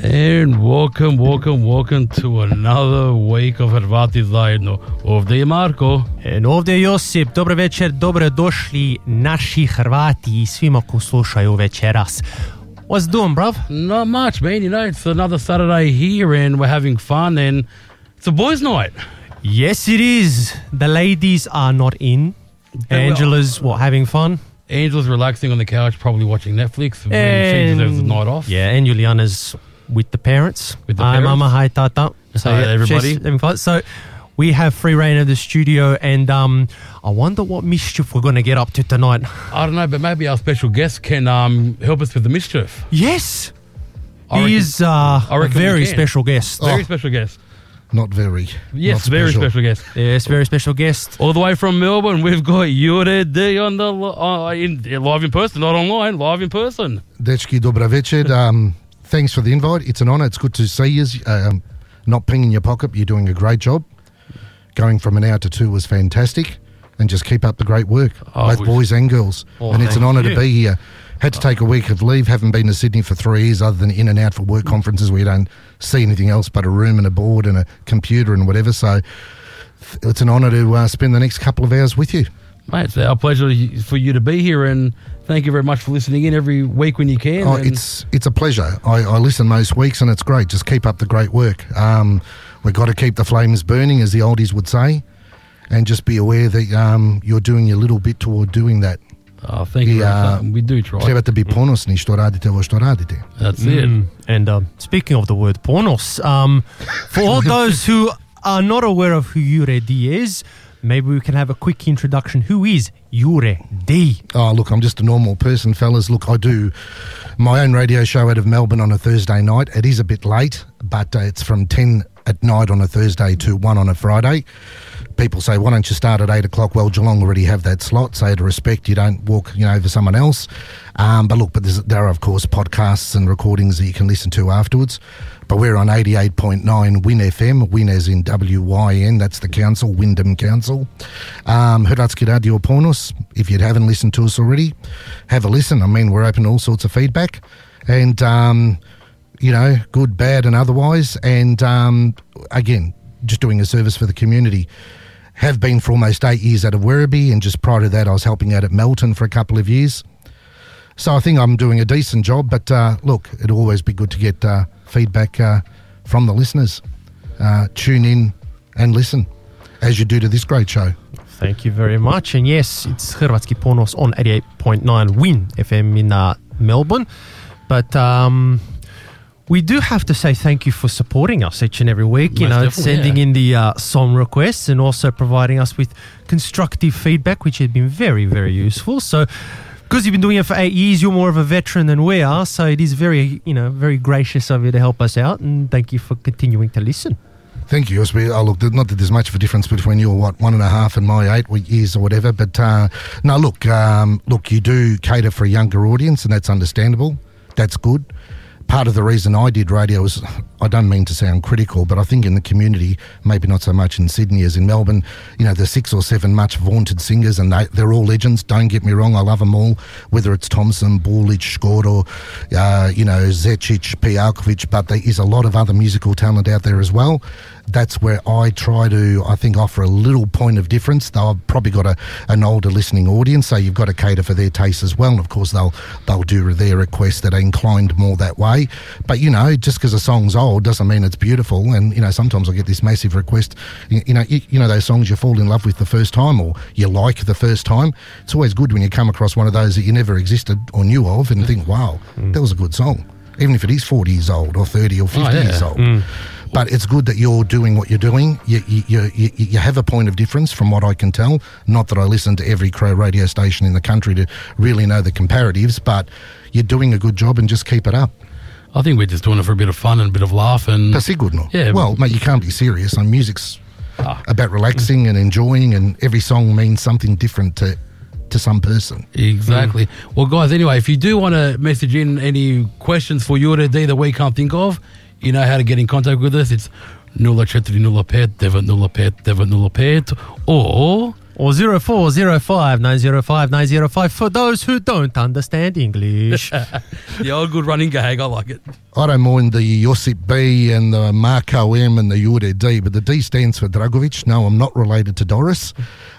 And welcome to another week of Hrvati zajedno. Ovdje je Marko. And ovdje je Josip. Dobro večer, dobrodošli naši Hrvati i svima ko slušaju večeras. What's doing, bruv? Not much, man. You know, it's another Saturday here and we're having fun and it's a boys' night. Yes, it is. The ladies are not in. Angela's, having fun? Angela's relaxing on the couch, probably watching Netflix. She deserves a night off. Yeah, and Juliana's with the parents. Hi, Mama. Hi, Tata. So hi, everybody. Having fun. So we have free reign of the studio, and I wonder what mischief we're going to get up to tonight. I don't know, but maybe our special guest can help us with the mischief. Yes. He is a very special guest. Very special guest. Not very. Yes, very special guest. Yes, very special guest. All the way from Melbourne, we've got Jure D on the live in person, not online, live in person. Dečki, dobra večer. Thanks for the invite. It's an honour. It's good to see you. Not ping in your pocket. You're doing a great job. Going from an hour to two was fantastic. And just keep up the great work, both boys and girls. And it's an honour to be here. Had to take a week of leave. Haven't been to Sydney for 3 years other than in and out for work conferences where you don't see anything else but a room and a board and a computer and whatever. So it's an honour to spend the next couple of hours with you. Mate, it's our pleasure for you to be here and thank you very much for listening in every week when you can. Oh, it's a pleasure. I listen most weeks and it's great. Just keep up the great work. We've got to keep the flames burning, as the oldies would say, and just be aware that you're doing your little bit toward doing that. Oh, thank you. We do try. Trebate biti ponosni što radite ovo što radite. That's it. And speaking of the word ponos, for all those who are not aware of who Jure D is, maybe we can have a quick introduction. Who is Jure D? Oh, look, I'm just a normal person, fellas. Look, I do my own radio show out of Melbourne on a Thursday night. It is a bit late, but it's from 10 at night on a Thursday to 1 on a Friday. People say, why don't you start at 8 o'clock? Well, Geelong already have that slot, so out of respect, you don't walk, over someone else. But there are, of course, podcasts and recordings that you can listen to afterwards. But we're on 88.9 Win FM, Win as in WYN, that's the council, Wyndham Council. Hrvatski Radio Ponos, if you haven't listened to us already, have a listen. I mean, we're open to all sorts of feedback. And, good, bad and otherwise. And, again, just doing a service for the community. Have been for almost 8 years out of Werribee, and just prior to that I was helping out at Melton for a couple of years. So I think I'm doing a decent job, but look, it'll always be good to get feedback from the listeners. Tune in and listen, as you do to this great show. Thank you very much. And yes, it's Hrvatski Ponos on 88.9 Win FM in Melbourne. But we do have to say thank you for supporting us each and every week, sending in the song requests and also providing us with constructive feedback, which has been very, very useful. So, because you've been doing it for 8 years, you're more of a veteran than we are, so it is very, very gracious of you to help us out, and thank you for continuing to listen. Thank you. Look, not that there's much of a difference between your 1.5 and my 8 years or whatever, but no, look, you do cater for a younger audience, and that's understandable. That's good. Part of the reason I did radio is, I don't mean to sound critical, but I think in the community, maybe not so much in Sydney as in Melbourne, there's 6 or 7 much vaunted singers, and they're all legends. Don't get me wrong, I love them all, whether it's Thompson, Bulic, Škoro, Zečić, Pijalkovic, but there is a lot of other musical talent out there as well. That's where I try to, I think, offer a little point of difference. They've probably got an older listening audience, so you've got to cater for their taste as well. And of course, they'll do their requests that are inclined more that way. But just because a song's old doesn't mean it's beautiful. And sometimes I get this massive request. Those songs you fall in love with the first time, or you like the first time. It's always good when you come across one of those that you never existed or knew of, and think, wow, that was a good song, even if it is 40 years old or 30 or 50 years old. But it's good that you're doing what you're doing. You have a point of difference from what I can tell. Not that I listen to every Crow radio station in the country to really know the comparatives, but you're doing a good job, and just keep it up. I think we're just doing it for a bit of fun and a bit of laugh. And that's good, no? Yeah. Well, mate, you can't be serious. Music's about relaxing and enjoying, and every song means something different to some person. Exactly. Well, guys, anyway, if you do want to message in any questions for Jure D that we can't think of, you know how to get in contact with us. It's 0405 905 905, or Or 0405 905 905 for those who don't understand English. The old good running gag. I like it. I don't mind the Josip B and the Marko M and the Jure D, but the D stands for Dragovic. No, I'm not related to Doris,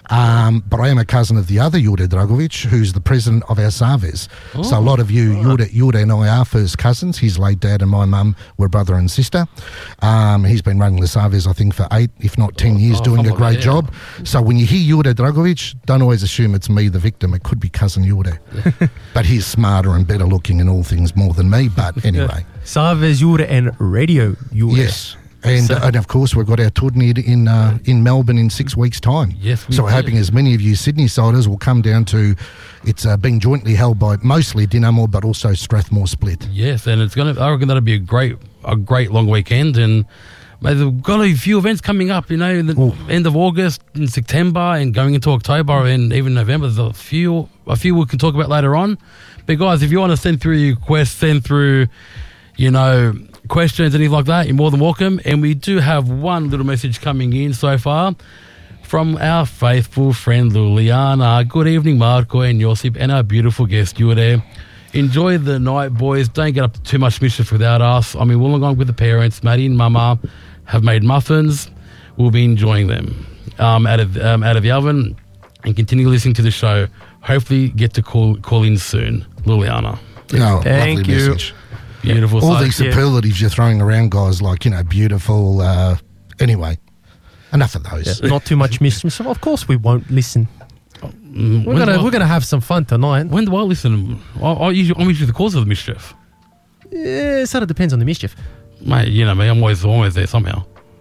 but I am a cousin of the other Jure Dragovic, who's the president of our Savez. So a lot of you, Jure and I are first cousins. His late dad and my mum were brother and sister. He's been running the Savez, I think, for 8, if not 10 years, doing a great job. So when you hear Jure Dragovic, don't always assume it's me, the victim. It could be cousin Jure. But he's smarter and better looking in all things more than me. But anyway. Savez Jure and Radio Jure. Yes. And of course, we've got our tourney in Melbourne in 6 weeks' time. Yes, we So we're do. hoping as many of you Sydney-siders will come down to, it's being jointly held by mostly Dinamo, but also Strathmore Split. Yes, and it's gonna. I reckon that'll be a great long weekend, and mate, they've got a few events coming up. You know, in the end of August, in September, and going into October, and even November. There's a few we can talk about later on. But guys, if you want to send through your requests, send through, you know, questions, anything like that, you're more than welcome. And we do have one little message coming in so far from our faithful friend Luliana. Good evening, Marco and Josip, and our beautiful guest, you were there. Enjoy the night, boys. Don't get up to too much mischief without us. I mean, Wollongong with the parents, Maddie and Mama have made muffins. We'll be enjoying them out of the oven, and continue listening to the show. Hopefully get to call in soon. Luliana. Oh, Thank lovely you. message. Beautiful. All So- these superlatives you're throwing around, guys, like, you know, beautiful. Anyway, enough of those. Not too much mischief. So of course we won't listen. We're gonna have some fun tonight. When do I listen? I'm usually the cause of the mischief. Yeah, it sort of depends on the mischief. Mate, you know me, I'm always there somehow.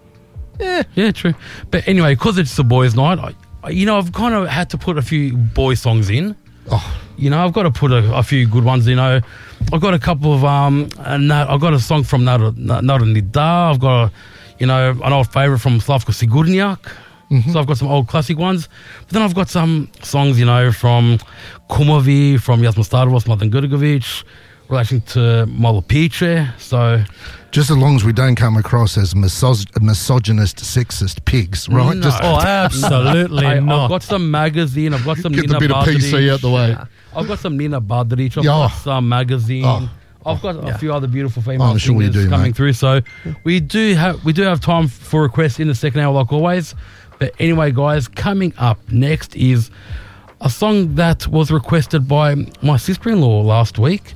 Yeah, true. But anyway, because it's the boys' night, I've kind of had to put a few boy songs in. Oh, You know, I've got to put a few good ones. You know, I've got a couple of I've got a song from Nara Nida. I've got an old favourite from Slavko Sigurniak. So I've got some old classic ones. But then I've got some songs, from Kumovi, from Jasmine Starovos, Mladen Gurgovic, relating to Molopice. So just as long as we don't come across as misogynist, sexist pigs, right? No. Just Absolutely I've not. got some magazine. I've got some get Nina the bit of Badric. PC out the way. I've got some Nina Badric. I've Yeah. got some magazine. Oh. I've got a few other beautiful female I'm sure you singers do, coming mate. through. So we do have time for requests in the second hour, like always. But anyway, guys, coming up next is a song that was requested by my sister-in-law last week.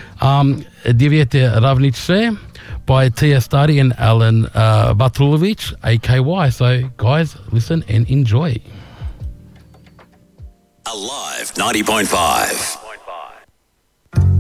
Divjete Ravnice by Tia Stari and Alan Batrulovic, AKY. So, guys, listen and enjoy. Alive 90.5.